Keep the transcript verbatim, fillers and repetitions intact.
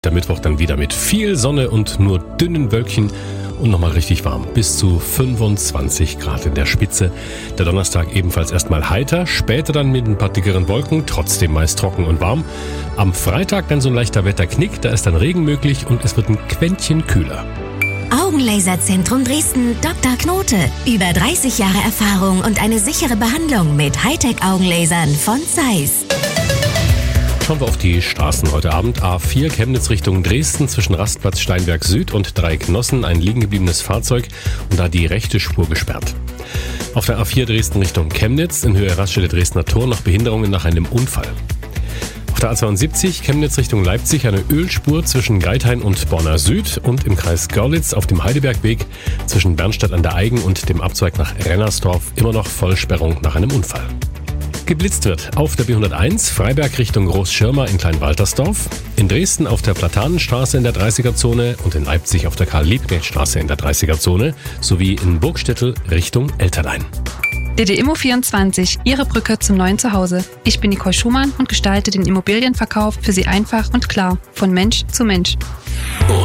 Der Mittwoch dann wieder mit viel Sonne und nur dünnen Wölkchen und nochmal richtig warm. Bis zu fünfundzwanzig Grad in der Spitze. Der Donnerstag ebenfalls erstmal heiter, später dann mit ein paar dickeren Wolken, trotzdem meist trocken und warm. Am Freitag dann so ein leichter Wetterknick, da ist dann Regen möglich und es wird ein Quäntchen kühler. Augenlaserzentrum Dresden Doktor Knote. Über dreißig Jahre Erfahrung und eine sichere Behandlung mit Hightech-Augenlasern von Zeiss. Schauen wir auf die Straßen heute Abend. A vier Chemnitz Richtung Dresden zwischen Rastplatz Steinberg Süd und Dreiecknossen ein liegen gebliebenes Fahrzeug und da die rechte Spur gesperrt. Auf der A vier Dresden Richtung Chemnitz in Höhe Raststelle Dresdner Tor noch Behinderungen nach einem Unfall. Auf der A zweiundsiebzig Chemnitz Richtung Leipzig eine Ölspur zwischen Geithain und Borna Süd und im Kreis Görlitz auf dem Heidelbergweg zwischen Bernstadt an der Eigen und dem Abzweig nach Rennersdorf immer noch Vollsperrung nach einem Unfall. Geblitzt wird auf der B hunderteins Freiberg Richtung Großschirmer in Kleinwaltersdorf, in Dresden auf der Platanenstraße in der dreißiger-Zone und in Leipzig auf der Karl-Liebknecht-Straße in der dreißiger-Zone sowie in Burgstettel Richtung Elterlein. D D Immo vierundzwanzig, Ihre Brücke zum neuen Zuhause. Ich bin Nicole Schumann und gestalte den Immobilienverkauf für Sie einfach und klar, von Mensch zu Mensch.